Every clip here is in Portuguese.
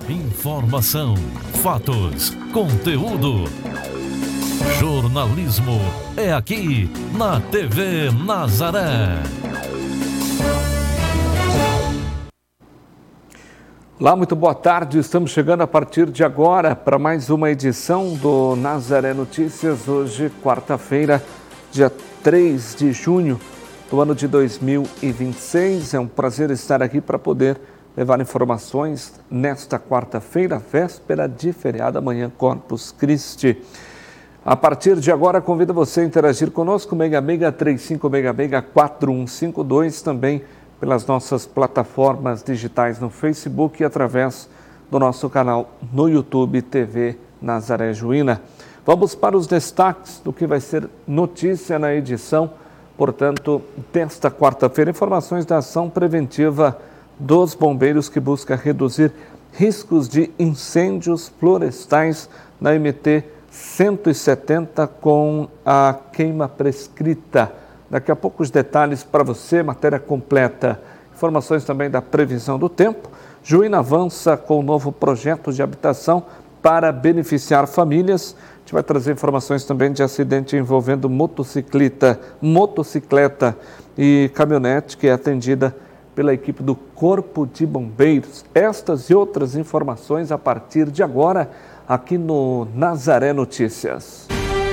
Informação, fatos, conteúdo. Jornalismo é aqui na TV Nazaré. Olá, muito boa tarde. Estamos chegando a partir de agora para mais uma edição do Nazaré Notícias. Hoje, quarta-feira, dia 3 de junho do ano de 2026. É um prazer estar aqui para poder levar informações nesta quarta-feira, véspera de feriado, amanhã Corpus Christi. A partir de agora, convido você a interagir conosco, 6635664152, também pelas nossas plataformas digitais no Facebook e através do nosso canal no YouTube TV Nazaré Juína. Vamos para os destaques do que vai ser notícia na edição, portanto, desta quarta-feira. Informações da ação preventiva dos bombeiros que busca reduzir riscos de incêndios florestais na MT 170 com a queima prescrita. Daqui a pouco os detalhes para você, matéria completa. Informações também da previsão do tempo. Juína avança com um novo projeto de habitação para beneficiar famílias. A gente vai trazer informações também de acidente envolvendo motocicleta e caminhonete que é atendida pela equipe do Corpo de Bombeiros. Estas e outras informações a partir de agora aqui no Nazaré Notícias.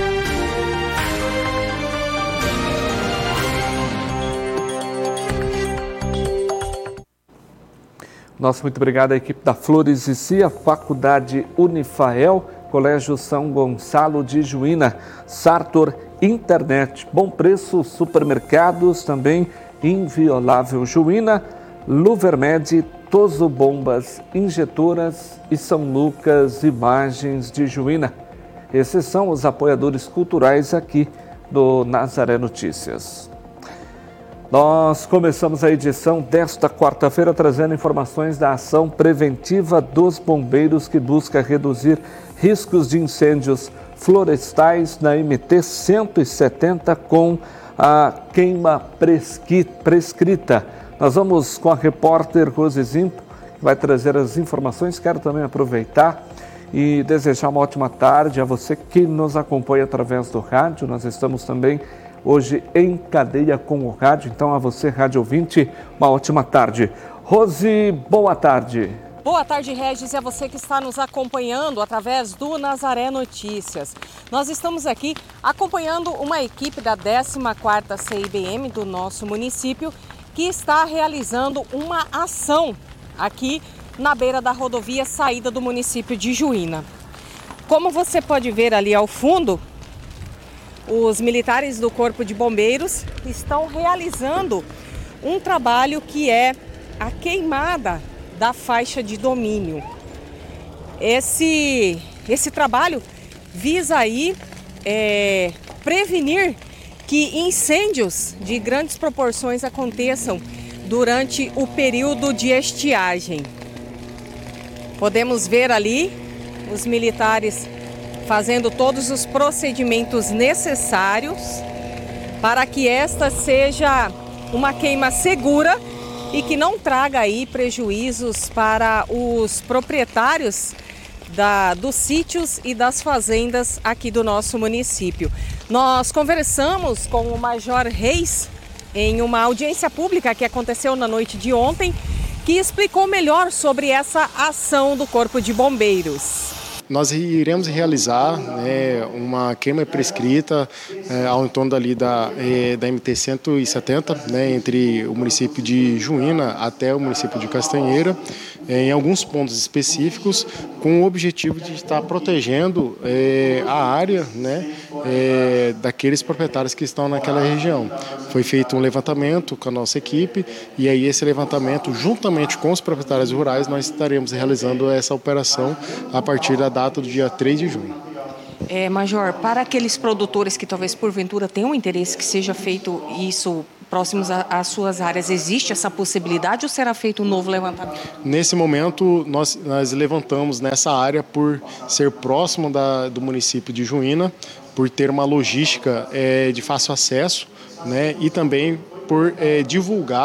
Nosso muito obrigado à equipe da Flores e Cia, Faculdade Unifael, Colégio São Gonçalo de Juína, Sartor Internet, Bom Preço, Supermercados, também Inviolável Juína, Luvermed, Toso Bombas Injetoras e São Lucas Imagens de Juína. Esses são os apoiadores culturais aqui do Nazaré Notícias. Nós começamos a edição desta quarta-feira trazendo informações da ação preventiva dos bombeiros que busca reduzir riscos de incêndios florestais na MT 170 com a queima prescrita. Nós vamos com a repórter Rose Zimpo, que vai trazer as informações. Quero também aproveitar e desejar uma ótima tarde a você que nos acompanha através do rádio. Nós estamos também hoje em cadeia com o rádio, então a você, rádio ouvinte, uma ótima tarde. Rose, boa tarde. Boa tarde, Regis, e a você que está nos acompanhando através do Nazaré Notícias. Nós estamos aqui acompanhando uma equipe da 14ª CIBM do nosso município que está realizando uma ação aqui na beira da rodovia saída do município de Juína. Como você pode ver ali ao fundo, os militares do Corpo de Bombeiros estão realizando um trabalho que é a queimada da faixa de domínio. Esse trabalho visa aí prevenir que incêndios de grandes proporções aconteçam durante o período de estiagem. Podemos ver ali os militares fazendo todos os procedimentos necessários para que esta seja uma queima segura e que não traga aí prejuízos para os proprietários dos sítios e das fazendas aqui do nosso município. Nós conversamos com o Major Reis em uma audiência pública que aconteceu na noite de ontem, que explicou melhor sobre essa ação do Corpo de Bombeiros. Nós iremos realizar uma queima prescrita ao entorno ali da MT 170, entre o município de Juína até o município de Castanheira, em alguns pontos específicos, com o objetivo de estar protegendo a área daqueles proprietários que estão naquela região. Foi feito um levantamento com a nossa equipe e aí esse levantamento, juntamente com os proprietários rurais, nós estaremos realizando essa operação a partir da data do dia 3 de junho. Major, para aqueles produtores que talvez porventura tenham interesse que seja feito isso próximos às suas áreas, existe essa possibilidade ou será feito um novo levantamento? Nesse momento, nós levantamos nessa área por ser próximo do município de Juína, por ter uma logística de fácil acesso, e também por divulgar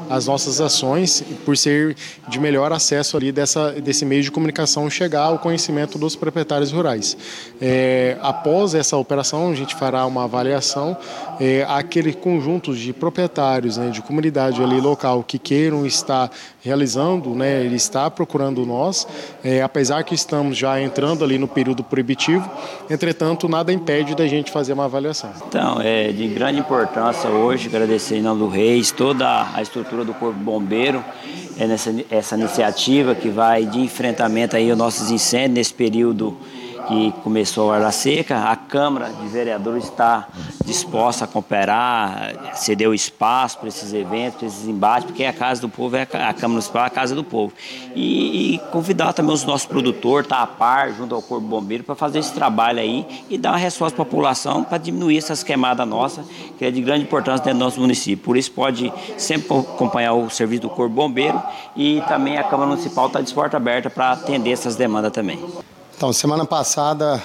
as nossas ações, por ser de melhor acesso ali desse meio de comunicação chegar ao conhecimento dos proprietários rurais. Após essa operação, a gente fará uma avaliação, aquele conjunto de proprietários, né, de comunidade ali local que queiram estar realizando, né, ele está procurando nós, apesar que estamos já entrando ali no período proibitivo, entretanto, nada impede da gente fazer uma avaliação. Então, é de grande importância hoje, agradecer em nome do Reis, toda a estrutura do Corpo Bombeiro, essa iniciativa que vai de enfrentamento aí aos nossos incêndios nesse período que começou a hora seca. A Câmara de Vereadores está disposta a cooperar, ceder o espaço para esses eventos, para esses embates, porque a Casa do Povo a Câmara Municipal é a Casa do Povo. E convidar também os nossos produtores, estar a par, junto ao Corpo Bombeiro, para fazer esse trabalho aí e dar uma resposta à população para diminuir essas queimadas nossas, que é de grande importância dentro do nosso município. Por isso pode sempre acompanhar o serviço do Corpo Bombeiro e também a Câmara Municipal está de porta aberta para atender essas demandas também. Então, semana passada,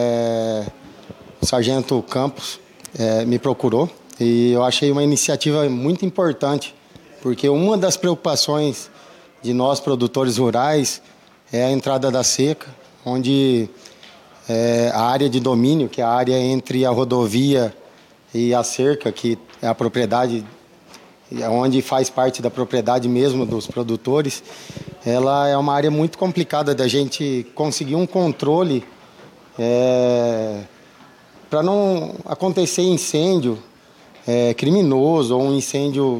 o Sargento Campos me procurou e eu achei uma iniciativa muito importante, porque uma das preocupações de nós, produtores rurais, é a entrada da seca, onde a área de domínio, que é a área entre a rodovia e a cerca, que é a propriedade, onde faz parte da propriedade mesmo dos produtores, ela é uma área muito complicada da gente conseguir um controle para não acontecer incêndio criminoso ou um incêndio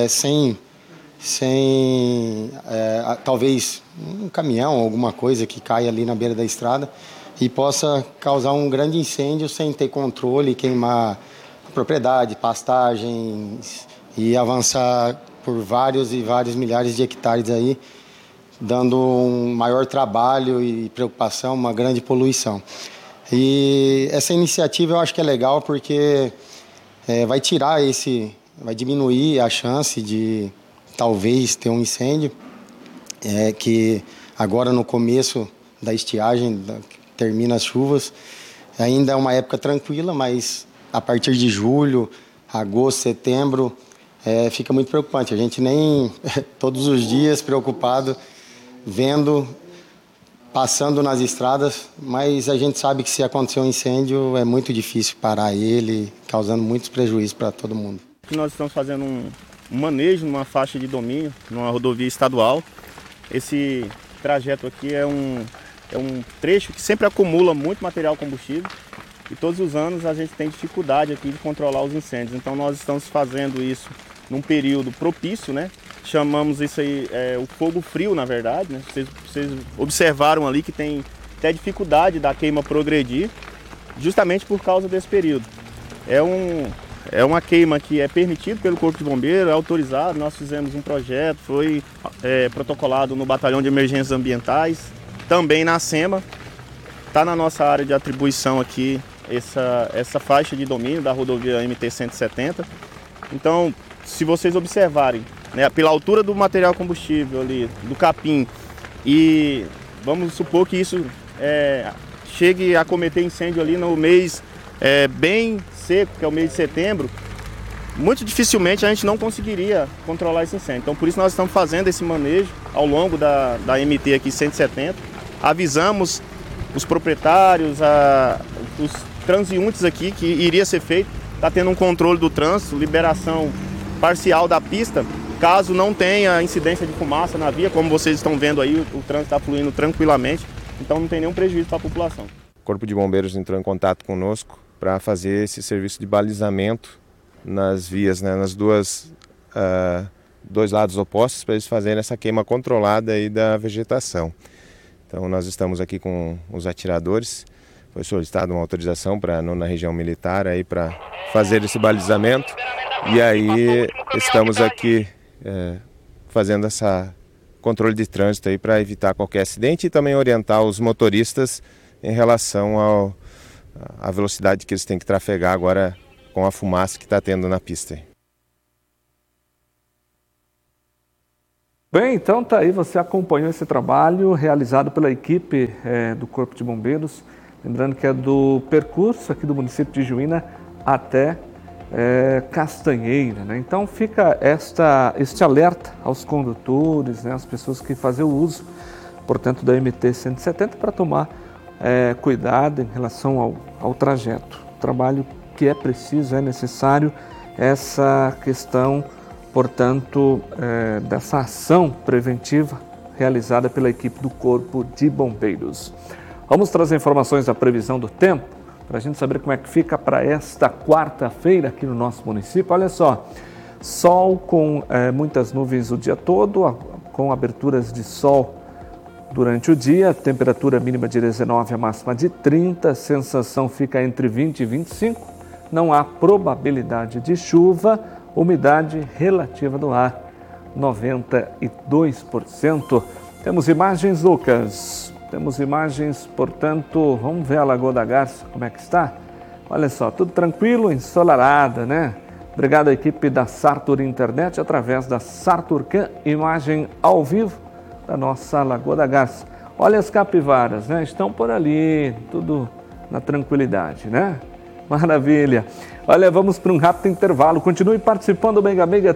sem talvez um caminhão, alguma coisa que caia ali na beira da estrada e possa causar um grande incêndio sem ter controle, queimar a propriedade, pastagens e avançar por vários e vários milhares de hectares aí, dando um maior trabalho e preocupação, uma grande poluição. E essa iniciativa eu acho que é legal porque vai diminuir a chance de talvez ter um incêndio, que agora no começo da estiagem, termina as chuvas, ainda é uma época tranquila, mas a partir de julho, agosto, setembro, fica muito preocupante. A gente nem todos os dias preocupado, vendo, passando nas estradas, mas a gente sabe que se acontecer um incêndio é muito difícil parar ele, causando muitos prejuízos para todo mundo. Nós estamos fazendo um manejo numa faixa de domínio, numa rodovia estadual. Esse trajeto aqui é um trecho que sempre acumula muito material combustível e todos os anos a gente tem dificuldade aqui de controlar os incêndios. Então nós estamos fazendo isso num período propício, né? Chamamos isso aí o fogo frio, na verdade, né? Vocês observaram ali que tem até dificuldade da queima progredir, justamente por causa desse período. É uma queima que é permitida pelo Corpo de Bombeiro, é autorizado. Nós fizemos um projeto, foi protocolado no Batalhão de Emergências Ambientais, também na SEMA. Está na nossa área de atribuição aqui essa faixa de domínio da rodovia MT-170. Então, se vocês observarem, né, pela altura do material combustível ali, do capim, e vamos supor que isso chegue a cometer incêndio ali no mês bem seco, que é o mês de setembro, muito dificilmente a gente não conseguiria controlar esse incêndio. Então, por isso nós estamos fazendo esse manejo ao longo da MT aqui 170. Avisamos os proprietários, os transeuntes aqui que iria ser feito. Está tendo um controle do trânsito, liberação parcial da pista, caso não tenha incidência de fumaça na via, como vocês estão vendo aí, o trânsito está fluindo tranquilamente, então não tem nenhum prejuízo para a população. O Corpo de Bombeiros entrou em contato conosco para fazer esse serviço de balizamento nas vias, né, nas dois lados opostos, para eles fazerem essa queima controlada aí da vegetação. Então nós estamos aqui com os atiradores, foi solicitada uma autorização para a 9ª Região Militar aí para fazer esse balizamento e aí estamos aqui fazendo esse controle de trânsito aí para evitar qualquer acidente e também orientar os motoristas em relação à velocidade que eles têm que trafegar agora com a fumaça que está tendo na pista. Bem, então tá aí, você acompanhou esse trabalho realizado pela equipe do Corpo de Bombeiros, lembrando que é do percurso aqui do município de Juína até Castanheira, né? Então fica este alerta aos condutores, né? As pessoas que fazem o uso, portanto, da MT-170 para tomar cuidado em relação ao trajeto. O trabalho que é preciso, é necessário, essa questão, portanto, dessa ação preventiva realizada pela equipe do Corpo de Bombeiros. Vamos trazer informações da previsão do tempo, para a gente saber como é que fica para esta quarta-feira aqui no nosso município. Olha só, sol com muitas nuvens o dia todo, com aberturas de sol durante o dia, temperatura mínima de 19, a máxima de 30, sensação fica entre 20 e 25, não há probabilidade de chuva, umidade relativa do ar 92%. Temos imagens, Lucas? Temos imagens, portanto, vamos ver a Lagoa da Garça, como é que está? Olha só, tudo tranquilo, ensolarada, né? Obrigado à equipe da Sartor Internet, através da Sartorcam, imagem ao vivo da nossa Lagoa da Garça. Olha as capivaras, né? Estão por ali, tudo na tranquilidade, né? Maravilha. Olha, vamos para um rápido intervalo. Continue participando do Mega Mega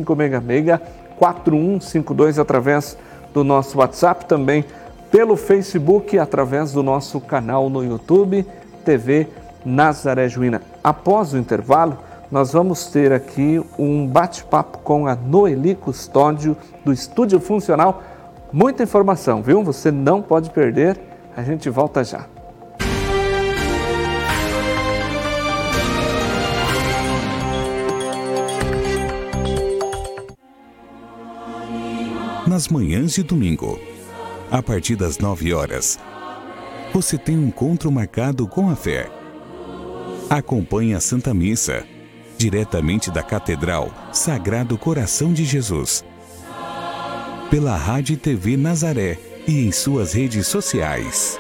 3566-4152 através do nosso WhatsApp, também pelo Facebook, através do nosso canal no YouTube, TV Nazaré Juína. Após o intervalo, nós vamos ter aqui um bate-papo com a Noeli Custódio, do Estúdio Funcional. Muita informação, viu? Você não pode perder. A gente volta já. Nas manhãs de domingo, a partir das 9 horas, você tem um encontro marcado com a fé. Acompanhe a Santa Missa, diretamente da Catedral Sagrado Coração de Jesus, pela Rádio e TV Nazaré e em suas redes sociais.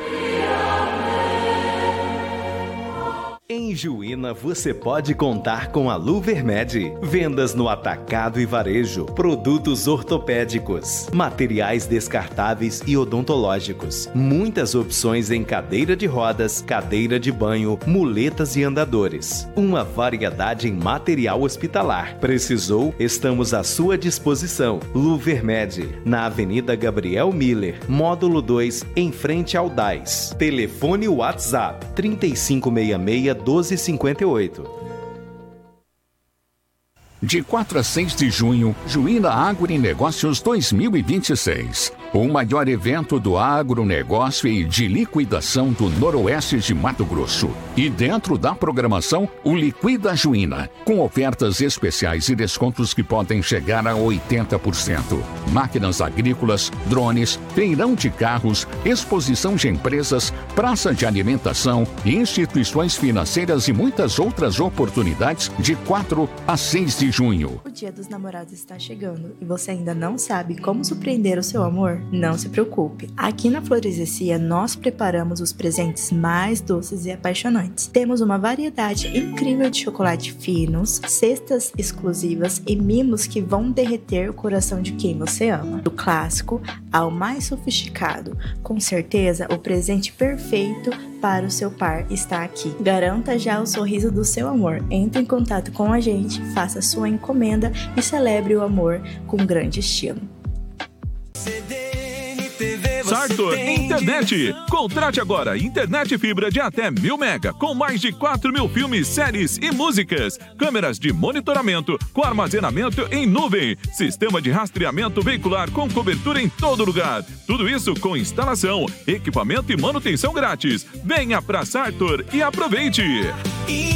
Em Juína você pode contar com a Luvermed. Vendas no atacado e varejo, produtos ortopédicos, materiais descartáveis e odontológicos. Muitas opções em cadeira de rodas, cadeira de banho, muletas e andadores. Uma variedade em material hospitalar. Precisou? Estamos à sua disposição. Luvermed, na Avenida Gabriel Miller, módulo 2, em frente ao DAIS. Telefone WhatsApp 3566-1258. De 4 a 6 de junho, Juína Agronegócios 2026. O maior evento do agronegócio e de liquidação do Noroeste de Mato Grosso. E dentro da programação, o Liquida Juína, com ofertas especiais e descontos que podem chegar a 80%. Máquinas agrícolas, drones, feirão de carros, exposição de empresas, praça de alimentação, instituições financeiras e muitas outras oportunidades de 4 a 6 de junho. O Dia dos Namorados está chegando e você ainda não sabe como surpreender o seu amor? Não se preocupe. Aqui na Flores e Cia nós preparamos os presentes mais doces e apaixonantes. Temos uma variedade incrível de chocolate finos, cestas exclusivas e mimos que vão derreter o coração de quem você ama. Do clássico ao mais sofisticado, com certeza o presente perfeito para o seu par está aqui. Garanta já o sorriso do seu amor. Entre em contato com a gente, faça sua encomenda e celebre o amor com grande estilo. Sartor Internet. Contrate agora internet fibra de até 1000 mega, com mais de 4.000 filmes, séries e músicas. Câmeras de monitoramento com armazenamento em nuvem. Sistema de rastreamento veicular com cobertura em todo lugar. Tudo isso com instalação, equipamento e manutenção grátis. Venha pra Sartor e aproveite!